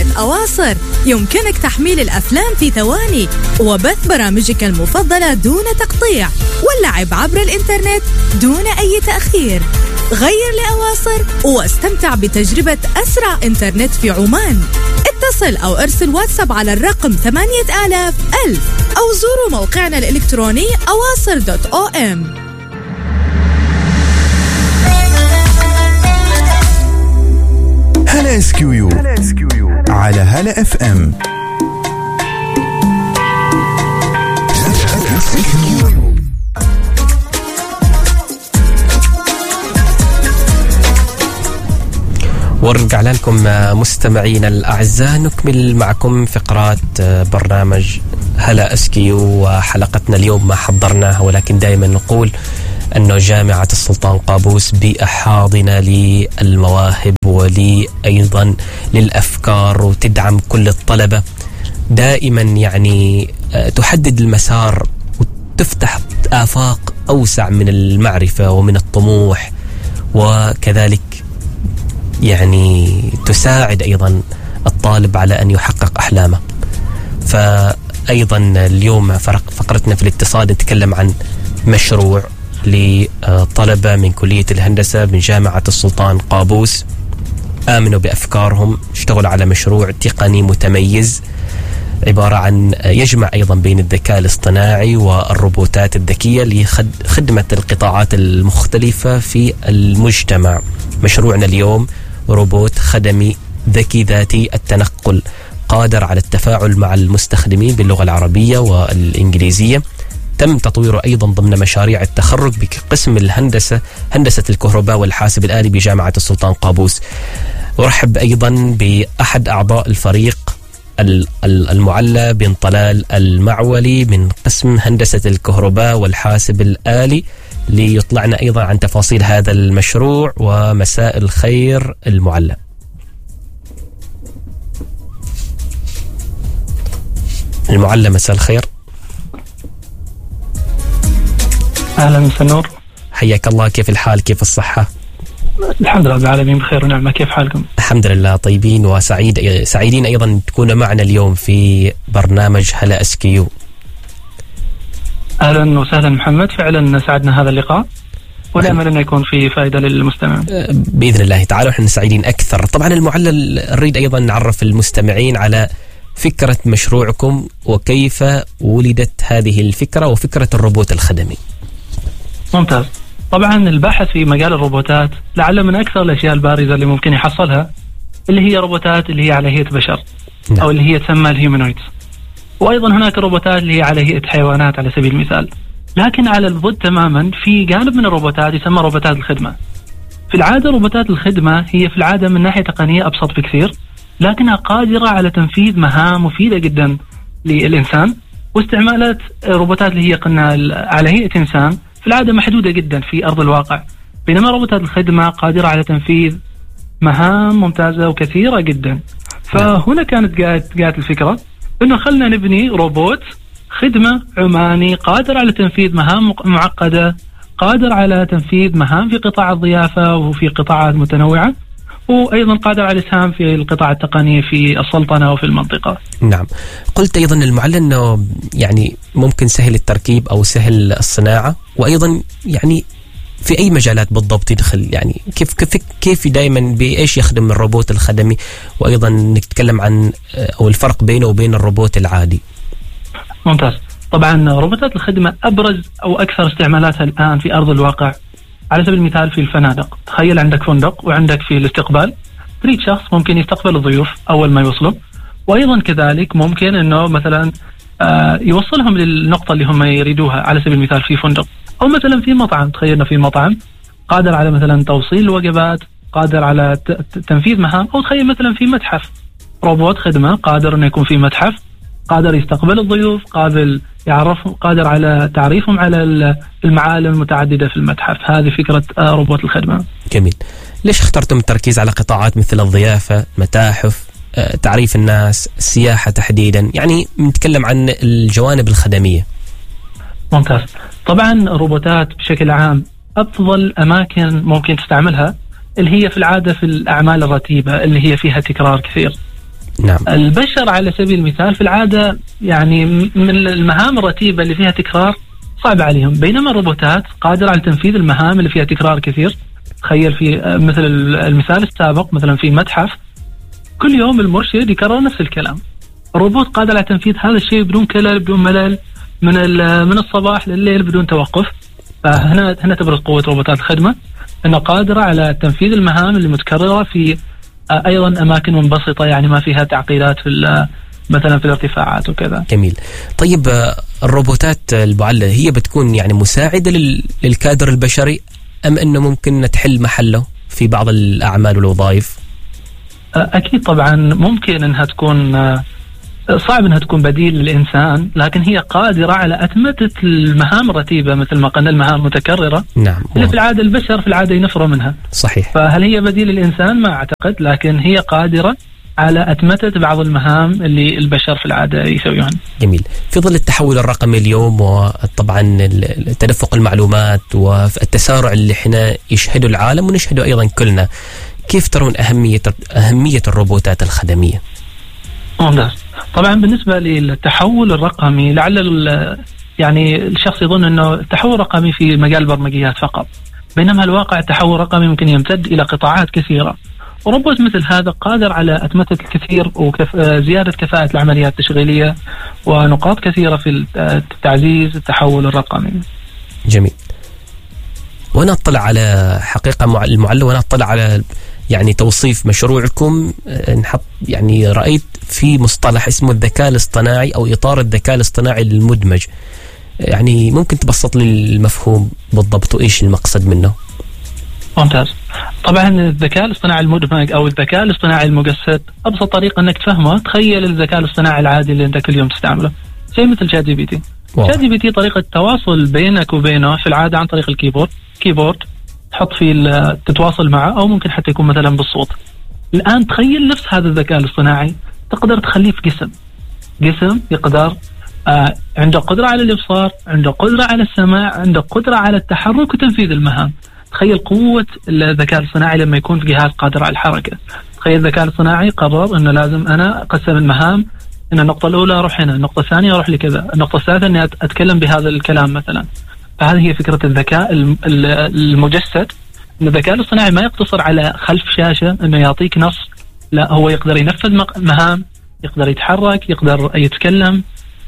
أواصر يمكنك تحميل الأفلام في ثواني وبث برامجك المفضلة دون تقطيع واللعب عبر الإنترنت دون أي تأخير. غير لأواصر واستمتع بتجربة أسرع إنترنت في عمان. اتصل أو ارسل واتساب على الرقم 8000 أو زوروا موقعنا الإلكتروني awasr.om. هلا SQU على هلا FM. ورجع لكم مستمعين الأعزاء، نكمل معكم فقرات برنامج هلا اسكيو. وحلقتنا اليوم ما حضرناها، ولكن دائما نقول أنه جامعة السلطان قابوس بأحاضنة للمواهب أيضا للأفكار، وتدعم كل الطلبة دائما، يعني تحدد المسار وتفتح آفاق أوسع من المعرفة ومن الطموح، وكذلك يعني تساعد أيضا الطالب على أن يحقق أحلامه. فأيضا اليوم فقرتنا في الاتصال نتكلم عن مشروع لطلبة من كلية الهندسة من جامعة السلطان قابوس، آمنوا بأفكارهم، اشتغلوا على مشروع تقني متميز عبارة عن يجمع أيضا بين الذكاء الاصطناعي والروبوتات الذكية لخدمة القطاعات المختلفة في المجتمع. مشروعنا اليوم روبوت خدمي ذكي ذاتي التنقل، قادر على التفاعل مع المستخدمين باللغة العربية والإنجليزية. تم تطويره أيضا ضمن مشاريع التخرج بقسم هندسة الكهرباء والحاسب الآلي بجامعة السلطان قابوس. ورحب أيضا بأحد أعضاء الفريق المعلى بن طلال المعولي من قسم هندسة الكهرباء والحاسب الآلي ليطلعنا أيضا عن تفاصيل هذا المشروع. ومساء الخير المعلى. المعلى مساء الخير. أهلا مساء النور. حياك الله، كيف الحال؟ كيف الصحة؟ الحمد لله بالعالمين بخير ونعمة، كيف حالكم؟ الحمد لله طيبين سعيدين أيضا تكون معنا اليوم في برنامج هلا اسكيو. أهلا وسهلا محمد، فعلا سعدنا هذا اللقاء ونأمل أنه يكون فيه فائدة للمستمع بإذن الله تعالى. احنا سعيدين أكثر. طبعا المعلل نريد أيضا نعرف المستمعين على فكرة مشروعكم وكيف ولدت هذه الفكرة وفكرة الروبوت الخدمي. ممتاز. طبعا البحث في مجال الروبوتات لعل من أكثر الأشياء البارزة اللي ممكن يحصلها اللي هي روبوتات اللي هي على هيئة بشر أو اللي هي تسمى الهيومانويدز، وأيضا هناك روبوتات اللي هي على هيئة حيوانات على سبيل المثال. لكن على الضد تماما في جانب من الروبوتات يسمى روبوتات الخدمة. في العادة روبوتات الخدمة هي في العادة من ناحية تقنية أبسط بكثير، لكنها قادرة على تنفيذ مهام مفيدة جدا للإنسان، واستعمالات روبوتات اللي هي قلنا على هيئة إنسان في العادة محدودة جدا في أرض الواقع، بينما روبوتات الخدمة قادرة على تنفيذ مهام ممتازة وكثيرة جدا. فهنا كانت جاءت الفكرة إنه خلنا نبني روبوت خدمة عماني قادر على تنفيذ مهام معقدة، قادر على تنفيذ مهام في قطاع الضيافة وفي قطاعات متنوعة، وأيضا قادر على الإسهام في القطاع التقني في السلطنة وفي المنطقة. نعم. قلت أيضا المعلن أنه يعني ممكن سهل التركيب أو سهل الصناعة، وأيضا يعني في أي مجالات بالضبط يدخل، يعني كيف دائما بإيش يخدم الروبوت الخدمي، وأيضا نتكلم عن أو الفرق بينه وبين الروبوت العادي. ممتاز. طبعا روبوتات الخدمة أبرز أو أكثر استعمالاتها الآن في أرض الواقع على سبيل المثال في الفنادق. تخيل عندك فندق وعندك في الاستقبال تريد شخص ممكن يستقبل الضيوف أول ما يوصلوا، وأيضا كذلك ممكن أنه مثلا يوصلهم للنقطة اللي هم يريدوها على سبيل المثال في فندق، أو مثلا في مطعم. تخيلنا في مطعم قادر على مثلا توصيل الوجبات، قادر على تنفيذ مهام، أو تخيل مثلا في متحف روبوت خدمة قادر أنه يكون في متحف، قادر يستقبل الضيوف، قادر على تعريفهم على المعالم المتعددة في المتحف. هذه فكرة روبوت الخدمة. جميل. ليش اخترتم التركيز على قطاعات مثل الضيافة، متاحف، تعريف الناس، السياحة تحديدا؟ يعني نتكلم عن الجوانب الخدمية. ممتاز. طبعا الروبوتات بشكل عام أفضل أماكن ممكن تستعملها اللي هي في العادة في الأعمال الرتيبة اللي هي فيها تكرار كثير. نعم. البشر على سبيل المثال في العادة يعني من المهام الرتيبة اللي فيها تكرار صعب عليهم، بينما الروبوتات قادرة على تنفيذ المهام اللي فيها تكرار كثير. تخيل في مثل المثال السابق مثلا في متحف كل يوم المرشد يكرر نفس الكلام، الروبوت قادر على تنفيذ هذا الشيء بدون كلل بدون ملل من الصباح لليل بدون توقف. فهنا تبرز قوة روبوتات الخدمة، أنه قادرة على تنفيذ المهام اللي متكررة في أيضا أماكن منبسطة، يعني ما فيها تعقيدات في مثلا في الارتفاعات وكذا. جميل. طيب الروبوتات المعلقة هي بتكون يعني مساعدة للكادر البشري أم أنه ممكن تحل محله في بعض الأعمال والوظائف؟ أكيد طبعا ممكن أنها تكون، صعب أنها تكون بديل للإنسان، لكن هي قادرة على أتمتة المهام الرتيبة مثل ما قلنا المهام متكررة. نعم. اللي في العادة البشر في العادة ينفروا منها. صحيح. فهل هي بديل للإنسان؟ ما أعتقد، لكن هي قادرة على أتمتة بعض المهام اللي البشر في العادة يسويون. جميل. في ظل التحول الرقمي اليوم وطبعا تدفق المعلومات والتسارع اللي احنا يشهده العالم ونشهده أيضا كلنا، كيف ترون أهمية الروبوتات الخدمية؟ ممتاز. طبعا بالنسبة للتحول الرقمي لعل يعني الشخص يظن أنه التحول الرقمي في مجال البرمجيات فقط، بينما الواقع التحول الرقمي ممكن يمتد إلى قطاعات كثيرة، وروبوت مثل هذا قادر على أتمتة الكثير وزيادة كفاءة العمليات التشغيلية ونقاط كثيرة في تعزيز التحول الرقمي. جميل. وأنا أطلع على حقيقة المعلم، وأنا أطلع على يعني توصيف مشروعكم، نحط يعني رأيت في مصطلح اسمه الذكاء الاصطناعي أو إطار الذكاء الاصطناعي المدمج، يعني ممكن تبسط لي المفهوم بالضبط وإيش المقصد منه؟ ممتاز. طبعا الذكاء الاصطناعي المدمج أو الذكاء الاصطناعي المجسد أبسط طريقة أنك تفهمه، تخيل الذكاء الاصطناعي العادي اللي أنت كل يوم تستعمله زي مثل شات جي بي تي. شات جي بي تي طريقة التواصل بينك وبينه في العادة عن طريق كيبورد تحط فيه تتواصل معه، أو ممكن حتى يكون مثلا بالصوت. الآن تخيل نفس هذا الذكاء الاصطناعي تقدر تخليه في جسم يقدر عنده قدرة على الإبصار، عنده قدرة على السماع، عنده قدرة على التحرك وتنفيذ المهام. تخيل قوة الذكاء الاصطناعي لما يكون في جهاز قادر على الحركة. تخيل الذكاء الاصطناعي قرر أنه لازم أنا أقسم المهام، أن النقطة الأولى أروح هنا، النقطة الثانية أروح لكذا، النقطة الثالثة أني أتكلم بهذا الكلام مثلا. فهذه هي فكرة الذكاء المجسد. أن الذكاء الاصطناعي ما يقتصر على خلف شاشة أنه يعطيك نص، لا هو يقدر ينفذ مهام، يقدر يتحرك، يقدر يتكلم،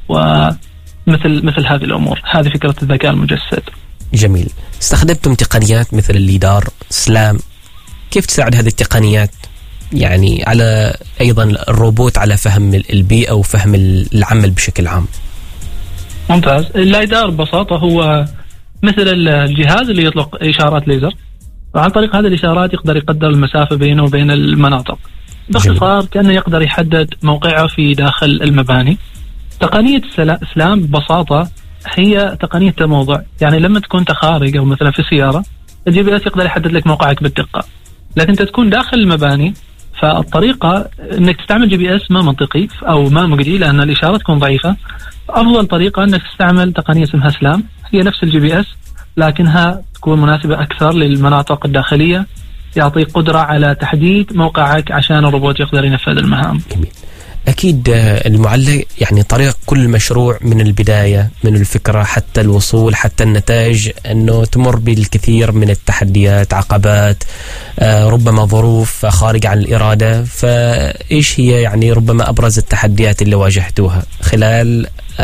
ومثل هذه الأمور. هذه فكرة الذكاء المجسد. جميل. استخدمتم تقنيات مثل الليدار، سلام، كيف تساعد هذه التقنيات يعني على أيضا الروبوت على فهم البيئة وفهم العمل بشكل عام؟ ممتاز. الليدار ببساطة هو مثل الجهاز اللي يطلق إشارات ليزر، وعن طريق هذه الإشارات يقدر يقدر المسافة بينه وبين المناطق. باختصار كأنه يقدر يحدد موقعه في داخل المباني. تقنية سلام ببساطة هي تقنية تموضع، يعني لما تكون خارج أو مثلا في السيارة الجي بي اس يقدر يحدد لك موقعك بالدقة، لكن أنت تكون داخل المباني فالطريقة أنك تستعمل جي بي اس ما منطقي أو ما مجدي، لأن الإشارة تكون ضعيفة. أفضل طريقة أنك تستعمل تقنية اسمها سلام، هي نفس الجي بي اس لكنها تكون مناسبة أكثر للمناطق الداخلية، يعطيك قدرة على تحديد موقعك عشان الروبوت يقدر ينفذ المهام. جميل. أكيد المعلق يعني طريق كل مشروع من البداية، من الفكرة حتى الوصول حتى النتائج، أنه تمر بالكثير من التحديات، عقبات، ربما ظروف خارجة عن الإرادة. فإيش هي يعني ربما أبرز التحديات اللي واجهتوها خلال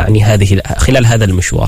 هذا المشوار؟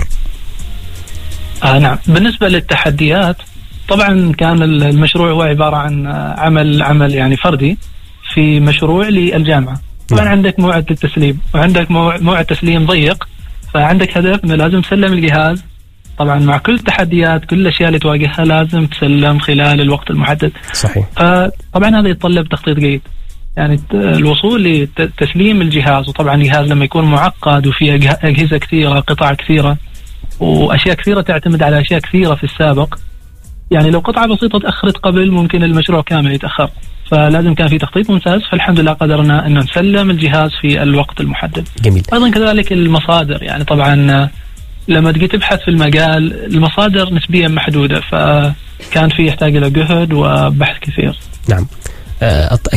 نعم. بالنسبة للتحديات طبعا كان المشروع هو عبارة عن عمل يعني فردي في مشروع للجامعة. طبعا عندك موعد للتسليم وعندك موعد تسليم ضيق، فعندك هدف انه لازم تسلم الجهاز. طبعا مع كل التحديات كل الاشياء اللي تواجهها لازم تسلم خلال الوقت المحدد. صحيح. فطبعا هذا يتطلب تخطيط جيد، يعني الوصول لتسليم الجهاز. وطبعا الجهاز لما يكون معقد وفيه أجهزة كثيرة، قطع كثيرة، وأشياء كثيرة تعتمد على أشياء كثيرة في السابق، يعني لو قطعة بسيطة تأخرت قبل ممكن المشروع كامل يتأخر. فلازم كان في تخطيط ممتاز، فالحمد لله قدرنا أن نسلم الجهاز في الوقت المحدد. جميل. أيضا كذلك المصادر، يعني طبعا لما تجي تبحث في المجال المصادر نسبيا محدودة، فكان في يحتاج إلى جهد وبحث كثير. نعم. أكيد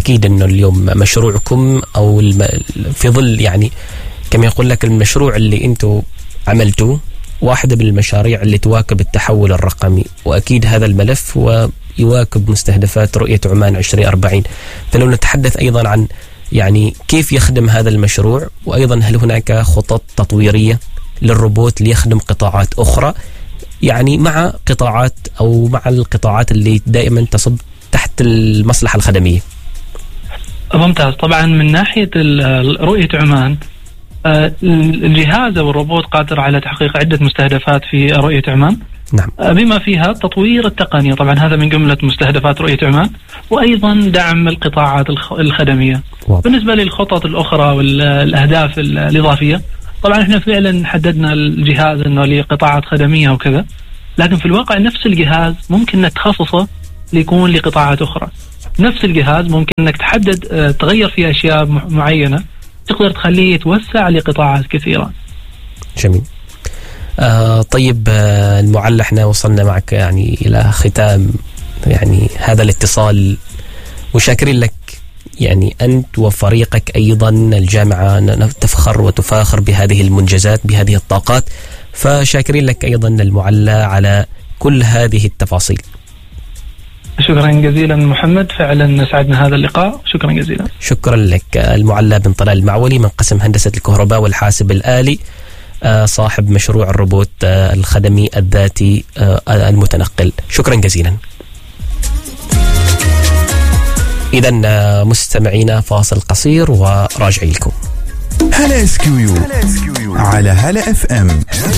أكيد أنه اليوم مشروعكم أو في ظل يعني كما يقول لك المشروع اللي أنتوا عملتوه واحدة من المشاريع اللي تواكب التحول الرقمي، وأكيد هذا الملف ويواكب مستهدفات رؤية عمان 2040. فلو نتحدث أيضا عن يعني كيف يخدم هذا المشروع، وأيضا هل هناك خطط تطويرية للروبوت ليخدم قطاعات أخرى، يعني مع قطاعات أو مع القطاعات اللي دائما تصب تحت المصلحة الخدمية. ممتاز. طبعا من ناحية رؤية عمان، الجهاز أو الروبوت قادر على تحقيق عدة مستهدفات في رؤية عمان. نعم. بما فيها تطوير التقنية، طبعا هذا من جملة مستهدفات رؤية عمان، وأيضا دعم القطاعات الخدمية. واضح. بالنسبة للخطط الأخرى والأهداف الإضافية، طبعا احنا فعلا حددنا الجهاز انه لقطاعات خدمية وكذا، لكن في الواقع نفس الجهاز ممكن انك تخصصه ليكون لقطاعات أخرى. نفس الجهاز ممكن انك تحدد تغير فيه أشياء معينة تقدر تخليه يتوسع لقطاعات كثيرة. جميل. طيب المعلى، احنا وصلنا معك يعني إلى ختام يعني هذا الاتصال، وشاكرين لك يعني أنت وفريقك أيضا. الجامعة تفخر وتفاخر بهذه المنجزات بهذه الطاقات، فشاكرين لك أيضا المعلى على كل هذه التفاصيل. شكرا جزيلا محمد، فعلا سعدنا هذا اللقاء، شكرا جزيلا. شكرا لك. المعلى بن طلال المعولي من قسم هندسة الكهرباء والحاسب الآلي، صاحب مشروع الروبوت الخدمي الذاتي المتنقل. شكرا جزيلا. إذن مستمعينا فاصل قصير وراجعي لكم. هلا SQU على هلا FM.